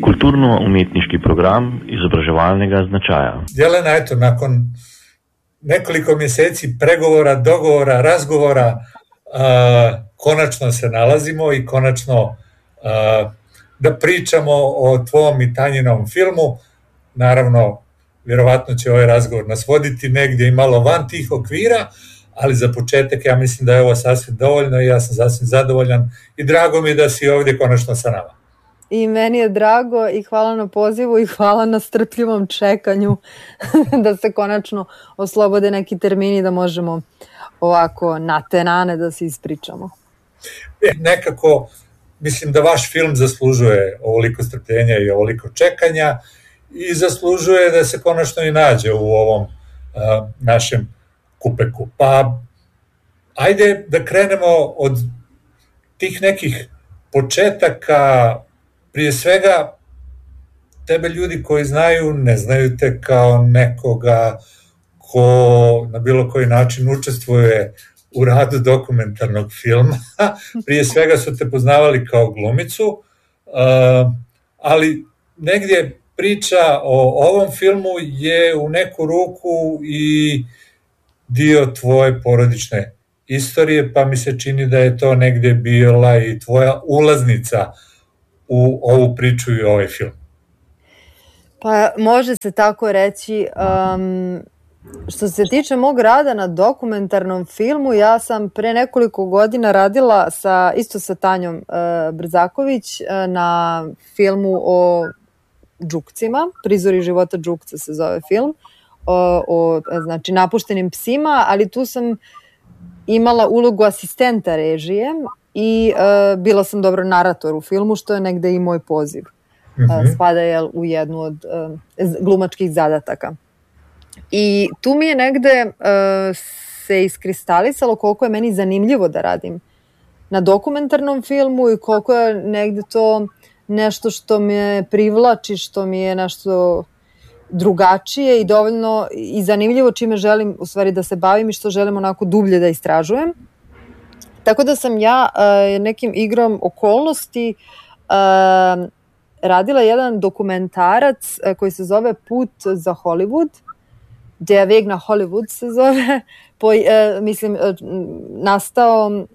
kulturno-umetniški program izobraževalnega značaja. Jelena, eto, nakon nekoliko mjeseci pregovora, dogovora, razgovora, konačno se nalazimo i konačno da pričamo o tvom i Tanjinom filmu. Naravno, vjerovatno će ovaj razgovor nas voditi negdje i malo van tih okvira, ali za početak ja mislim da je ovo sasvim dovoljno i ja sam sasvim zadovoljan i drago mi da si ovdje konačno sa nama. I meni je drago i hvala na pozivu i hvala na strpljivom čekanju da se konačno oslobode neki termini da možemo ovako natenane da se ispričamo. Nekako mislim da vaš film zaslužuje ovoliko strpljenja i ovoliko čekanja i zaslužuje da se konačno i nađe u ovom našem kupeku. Pa ajde da krenemo od tih nekih početaka. Prije svega, tebe ljudi koji znaju, ne znaju te kao nekoga ko na bilo koji način učestvuje u radu dokumentarnog filma. Prije svega su te poznavali kao glumicu, ali negdje priča o ovom filmu je u neku ruku i dio tvoje porodične istorije, pa mi se čini da je to negdje bila i tvoja ulaznica u ovu priču i ovaj film. Pa može se tako reći. Što se tiče mog rada na dokumentarnom filmu, ja sam pre nekoliko godina radila isto sa Tanjom Brzaković na filmu o džukcima, Prizori života džukca se zove film, o znači, napuštenim psima, ali tu sam imala ulogu asistenta režije i bila sam dobro narator u filmu, što je negde i moj poziv. Spada je u jednu od glumačkih zadataka. I tu mi je negde se iskristalisalo koliko je meni zanimljivo da radim na dokumentarnom filmu i koliko je negde to nešto što me privlači, što mi je nešto drugačije i dovoljno i zanimljivo čime želim u stvari da se bavim i što želim onako dublje da istražujem. Tako da sam ja nekim igrom okolnosti radila jedan dokumentarac koji se zove Put za Hollywood. Der Weg nach Hollywood se zove. Mislim, nastao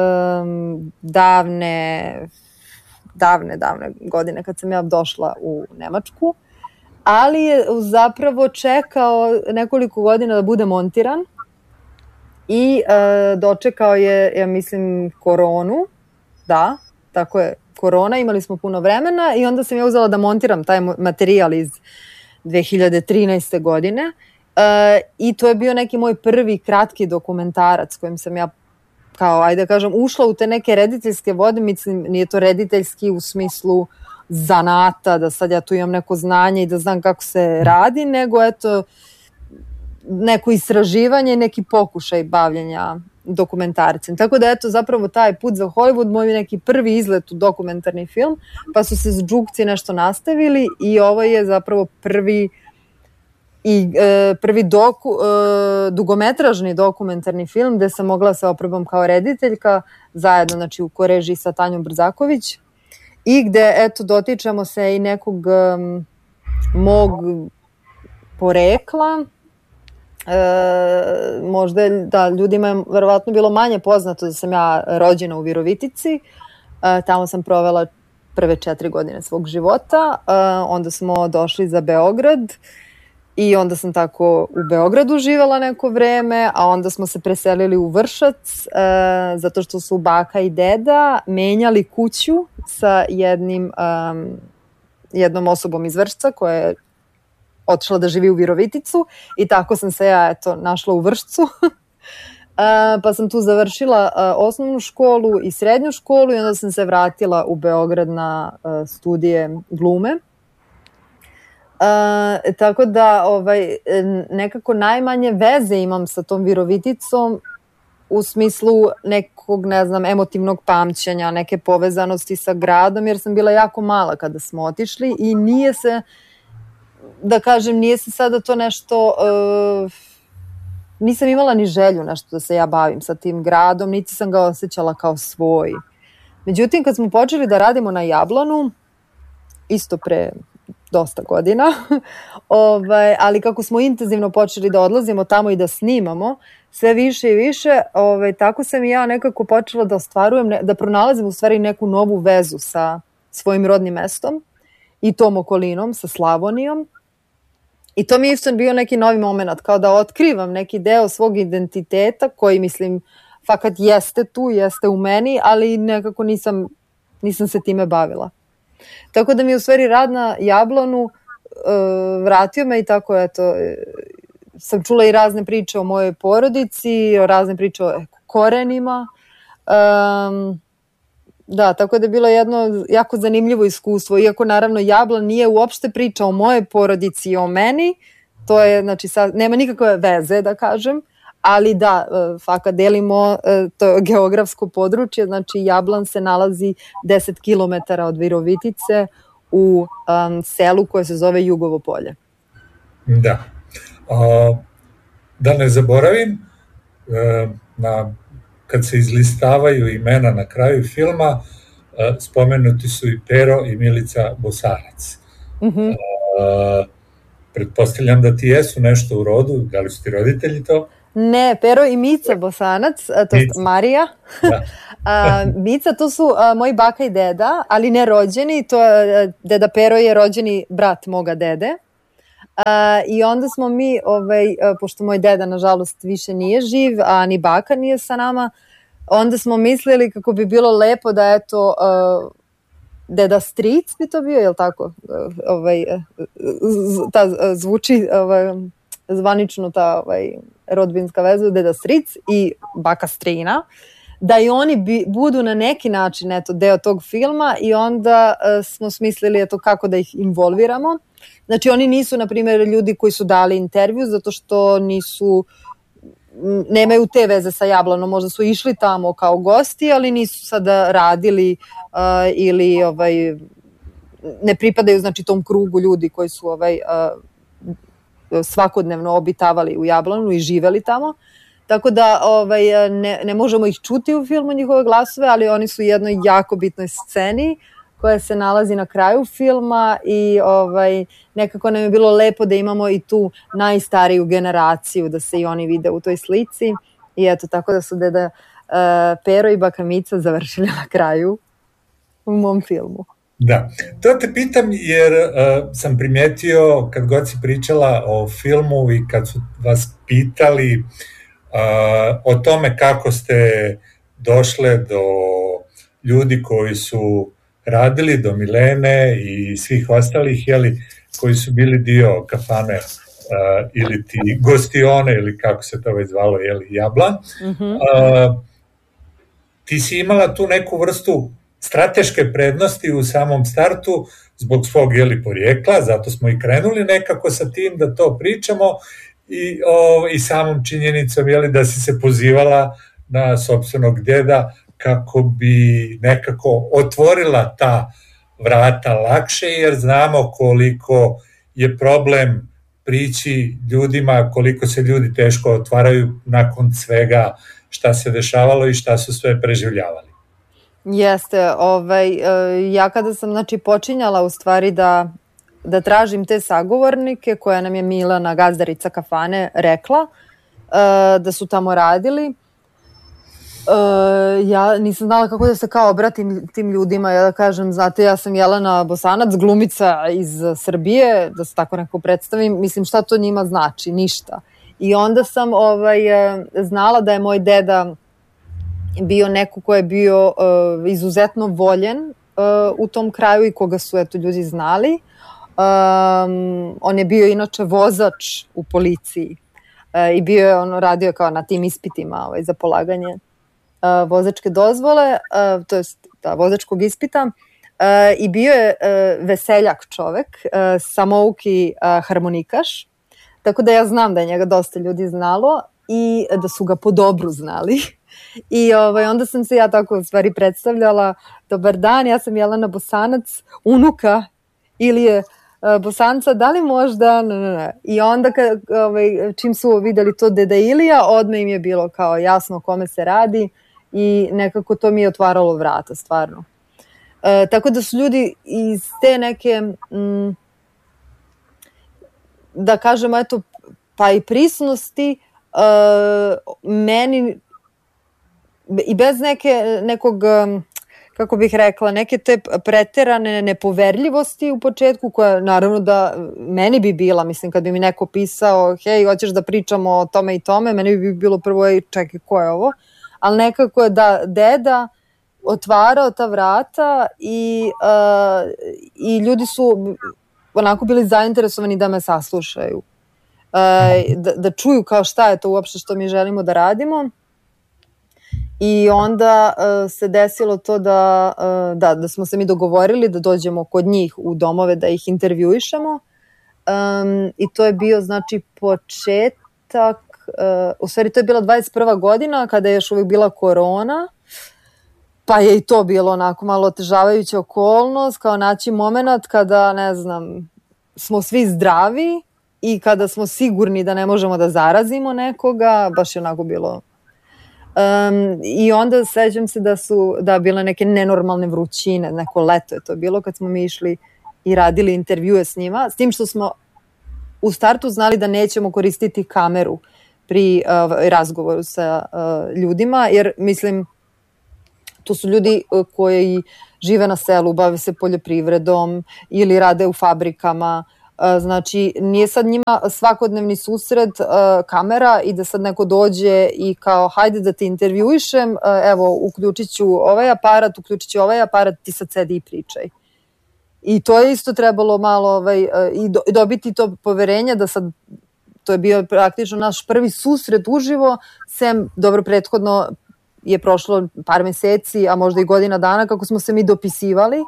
davne godine kad sam ja došla u Nemačku. Ali je zapravo čekao nekoliko godina da bude montiran i dočekao je, ja mislim, koronu. Da, tako je, korona, imali smo puno vremena i onda sam ja uzela da montiram taj materijal iz 2013. godine i to je bio neki moj prvi kratki dokumentarac kojim sam ja kao, ajde da kažem, ušla u te neke rediteljske vode, mislim, nije to rediteljski u smislu zanata, da sad ja tu imam neko znanje i da znam kako se radi, nego eto neko istraživanje i neki pokušaj bavljenja dokumentarcem. Tako da eto zapravo taj Put za Hollywood moj neki prvi izlet u dokumentarni film, pa su se džukci nešto nastavili i ovo je zapravo prvi dugometražni dokumentarni film gde sam mogla se oprobam kao rediteljka zajedno, znači u korežiji sa Tanjom Brzaković i gde eto dotičemo se i nekog mog porekla. Možda da ljudima je verovatno bilo manje poznato da sam ja rođena u Virovitici, tamo sam provela prve 4 godine svog života, onda smo došli za Beograd i onda sam tako u Beogradu živela neko vreme, a onda smo se preselili u Vršac zato što su baka i deda menjali kuću sa jednom osobom iz Vršca koja je otišla da živi u Viroviticu i tako sam se ja našla u Vršcu. Pa sam tu završila osnovnu školu i srednju školu i onda sam se vratila u Beograd na studije glume. Tako da nekako najmanje veze imam sa tom Viroviticom u smislu nekog, ne znam, emotivnog pamćenja, neke povezanosti sa gradom, jer sam bila jako mala kada smo otišli i nije se, da kažem, nije se sada to nešto, nisam imala ni želju nešto da se ja bavim sa tim gradom, niti sam ga osjećala kao svoj. Međutim, kad smo počeli da radimo na Jablanu, isto pre dosta godina, ali kako smo intenzivno počeli da odlazimo tamo i da snimamo, sve više i više, tako sam i ja nekako počela da ostvarujem, da pronalazim u stvari neku novu vezu sa svojim rodnim mestom i tom okolinom, sa Slavonijom. I to mi je isto bio neki novi moment, kao da otkrivam neki deo svog identiteta koji, mislim, fakat jeste tu, jeste u meni, ali nekako nisam se time bavila. Tako da mi je u stvari rad na Jablanu vratio me i tako, eto, sam čula i razne priče o mojoj porodici, razne priče o korenima. Da, tako da je bilo jedno jako zanimljivo iskustvo, iako naravno Jablan nije uopšte priča o mojoj porodici i o meni, to je, znači, nema nikakve veze, da kažem, ali da, fakat delimo to geografsko područje, znači Jablan se nalazi 10 km od Virovitice u selu koje se zove Jugovo Polje. Da. Da ne zaboravim, kad se izlistavaju imena na kraju filma, spomenuti su i Pero i Milica Bosanac. Pretpostavljam da ti jesu nešto u rodu, da li su ti roditelji to? Ne, Pero i Mica Bosanac, to je Marija. Da. Mica, to su moji baka i deda, ali ne rođeni, deda Pero je rođeni brat moga dede. I onda smo mi, pošto moj deda nažalost više nije živ, a ni baka nije sa nama, onda smo mislili kako bi bilo lepo da eto deda stric bi to bio, jel tako? Zvuči zvanično ta rodbinska veza, deda stric i baka strina, da i oni budu na neki način eto deo tog filma i onda smo smislili eto kako da ih involviramo. Znači oni nisu, na primjer, ljudi koji su dali intervju zato što nemaju te veze sa Jablanom, možda su išli tamo kao gosti, ali nisu sada radili ili ne pripadaju, znači, tom krugu ljudi koji su svakodnevno obitavali u Jablanu i živeli tamo. Tako da ne možemo ih čuti u filmu njihove glasove, ali oni su u jednoj jako bitnoj sceni koja se nalazi na kraju filma i nekako nam je bilo lepo da imamo i tu najstariju generaciju, da se i oni vide u toj slici. I eto, tako da su deda Pero i baka Mica završili na kraju u mom filmu. Da, to te pitam jer sam primetio kad god si pričala o filmu i kad su vas pitali o tome kako ste došle do ljudi koji su radili, do Milene i svih ostalih, koji su bili dio kafane ili ti gostione ili kako se to već zvalo, Jablan. Ti si imala tu neku vrstu strateške prednosti u samom startu zbog svog porijekla, zato smo i krenuli nekako sa tim da to pričamo i samom činjenicom da si se pozivala na sopstvenog deda kako bi nekako otvorila ta vrata lakše, jer znamo koliko je problem prići ljudima, koliko se ljudi teško otvaraju nakon svega šta se dešavalo i šta su sve preživljavali. Jeste, ja kada sam počinjala u stvari da tražim te sagovornike koje nam je Milana, gazdarica kafane, rekla da su tamo radili, ja nisam znala kako da se kao obratim tim ljudima, ja da kažem, znate, ja sam Jelena Bosanac, glumica iz Srbije, da se tako nekako predstavim, mislim, šta to njima znači, ništa. I onda sam znala da je moj deda bio neko ko je bio izuzetno voljen u tom kraju i koga su ljudi znali. On je bio inače vozač u policiji i bio je, radio kao na tim ispitima za polaganje vozačke dozvole, to je vozačkog ispita, i bio je veseljak čovek, samouki harmonikaš, tako da ja znam da je njega dosta ljudi znalo i da su ga po dobru znali. I onda sam se ja tako u stvari predstavljala: dobar dan, ja sam Jelena Bosanac, unuka Ilije Bosanca, da li možda... I onda čim su videli to deda Ilija, odmah im je bilo kao jasno o kome se radi i nekako to mi je otvaralo vrata, stvarno. Tako da su ljudi iz te neke, da kažemo, eto, pa i prisnosti, meni i bez nekog, kako bih rekla, neke te preterane nepoverljivosti u početku, koja naravno da meni bi bila, mislim, kad bi mi neko pisao, hej, hoćeš da pričamo o tome i tome, meni bi bilo prvo, čekaj, ko je ovo? Ali nekako je da deda otvarao ta vrata i ljudi su onako bili zainteresovani da me saslušaju. Da čuju kao šta je to uopšte što mi želimo da radimo. I onda se desilo to da smo se mi dogovorili da dođemo kod njih u domove da ih intervjuišemo. I to je bio, znači, početak, u stvari to je bila 21. godina kada je još uvijek bila korona, pa je i to bilo onako malo otežavajuća okolnost, kao naći moment kada, ne znam, smo svi zdravi i kada smo sigurni da ne možemo da zarazimo nekoga, baš je onako bilo. I onda sećam se da bile neke nenormalne vrućine, neko leto je to bilo kad smo mi išli i radili intervjue s njima, s tim što smo u startu znali da nećemo koristiti kameru pri razgovoru sa ljudima, jer mislim, to su ljudi koji žive na selu, bave se poljoprivredom ili rade u fabrikama. Znači, nije sad njima svakodnevni susret kamera i da sad neko dođe i kao, hajde da te intervjuišem, evo, uključit ću ovaj aparat, ti sad sedi i pričaj. I to je isto trebalo malo i dobiti to poverenje da sad, to je bio praktično naš prvi susret uživo, sem, dobro, prethodno je prošlo par meseci, a možda i godina dana kako smo se mi dopisivali,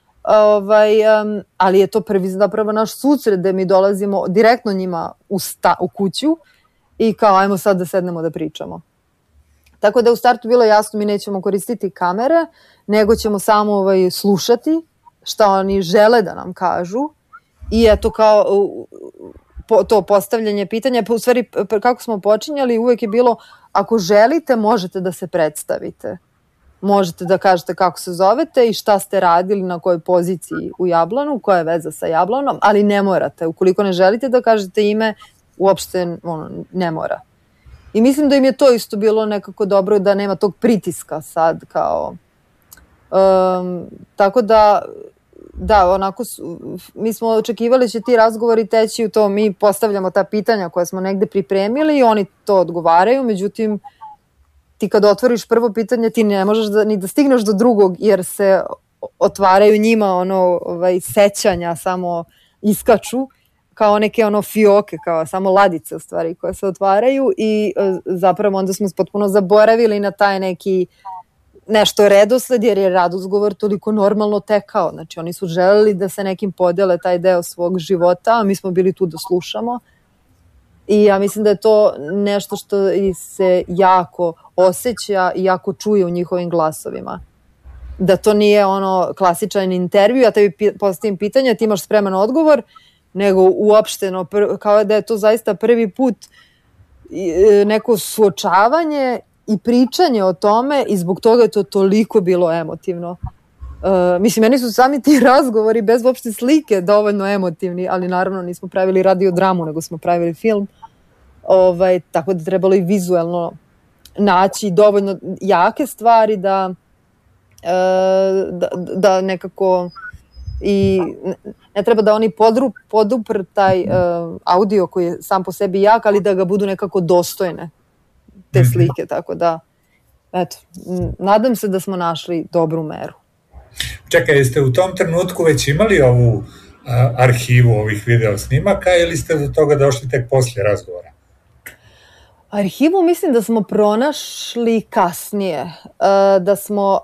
ali je to prvi zapravo naš susret gde mi dolazimo direktno njima u kuću i kao, ajmo sad da sednemo da pričamo. Tako da je u startu bilo jasno, mi nećemo koristiti kamere, nego ćemo samo slušati šta oni žele da nam kažu i eto kao to postavljanje pitanja, pa u stvari kako smo počinjali uvek je bilo, ako želite možete da se predstavite. Možete da kažete kako se zovete i šta ste radili, na kojoj poziciji u Jablanu, koja je veza sa Jablanom, ali ne morate. Ukoliko ne želite da kažete ime, uopšte ne mora. I mislim da im je to isto bilo nekako dobro, da nema tog pritiska sad kao. Tako da, onako, mi smo očekivali će ti razgovori teći u to, mi postavljamo ta pitanja koja smo negde pripremili i oni to odgovaraju, međutim, ti kad otvoriš prvo pitanje, ti ne možeš ni da stigneš do drugog, jer se otvaraju njima sećanja, samo iskaču, kao neke fioke, kao samo ladice u stvari koje se otvaraju i zapravo onda smo potpuno zaboravili na taj neki nešto redosled, jer je razgovor toliko normalno tekao. Znači oni su želeli da se nekim podele taj deo svog života, a mi smo bili tu da slušamo. I ja mislim da je to nešto što se jako osjeća i jako čuje u njihovim glasovima. Da to nije klasičan intervju, ja tebi postavim pitanje, ti imaš spreman odgovor, nego uopšteno, kao da je to zaista prvi put neko suočavanje i pričanje o tome i zbog toga je to toliko bilo emotivno. Mislim, meni su sami ti razgovori bez uopšte slike dovoljno emotivni, ali naravno nismo pravili radiodramu, nego smo pravili film. Tako da trebalo i vizuelno naći dovoljno jake stvari da nekako i ne treba da oni podupr taj audio koji je sam po sebi jak, ali da ga budu nekako dostojne te slike, tako da eto, nadam se da smo našli dobru meru. Čekaj, jeste u tom trenutku već imali ovu arhivu ovih video snimaka ili ste do toga došli tek poslije razgovora? Arhivu mislim da smo pronašli kasnije, da smo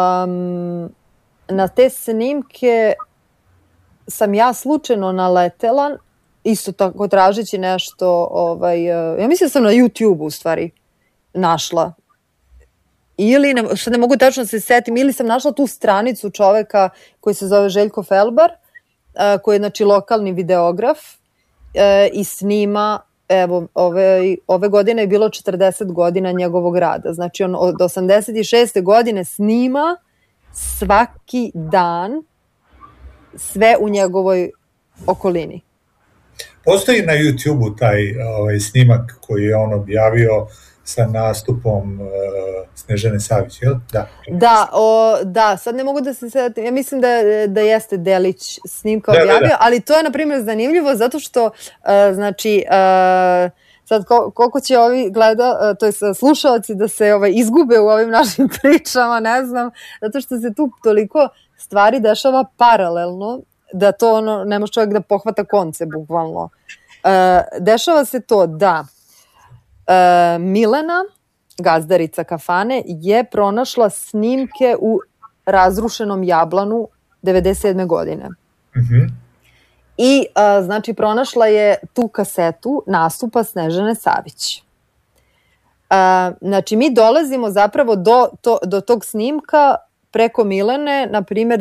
na te snimke sam ja slučajno naletela, isto tako tražeći nešto, ja mislim da sam na YouTube-u u stvari našla. Ili, što ne mogu tačno se setim, ili sam našla tu stranicu čoveka koji se zove Željko Felbar, koji je znači lokalni videograf i snima, evo, ove godine je bilo 40 godina njegovog rada. Znači on od 86. godine snima svaki dan sve u njegovoj okolini. Postoji na YouTube-u taj snimak koji je on objavio sa nastupom Snežane Savić, jel? Da, sad ne mogu da se setim, ja mislim da jeste delić snimka objavio, ali to je, na primjer, zanimljivo zato što, znači, sad koliko će ovi to je slušalci da se izgube u ovim našim pričama, ne znam, zato što se tu toliko stvari dešava paralelno, da to ne može čovjek da pohvata konce, bukvalno. Dešava se to da Milena, gazdarica kafane, je pronašla snimke u razrušenom Jablanu 97. godine. I znači pronašla je tu kasetu nastupa Snežane Savić. Znači mi dolazimo zapravo do tog snimka preko Milene, na primjer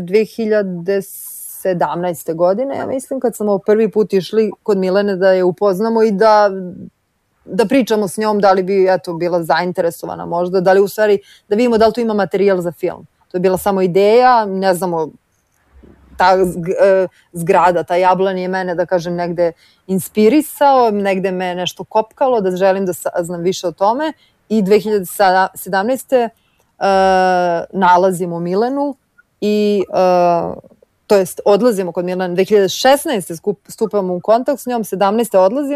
2017. godine, ja mislim, kad smo prvi put išli kod Milene da je upoznamo i da pričamo s njom, da li bi bila zainteresovana možda, da li u stvari, da vidimo da li tu ima materijal za film. To je bila samo ideja, ne znamo, ta zgrada, ta Jablan je mene, da kažem, negde inspirisao, negde me nešto kopkalo, da želim da saznam više o tome i 2017. Nalazimo Milenu i to jest odlazimo kod Milene, 2016. stupamo u kontakt s njom, 17. odlazimo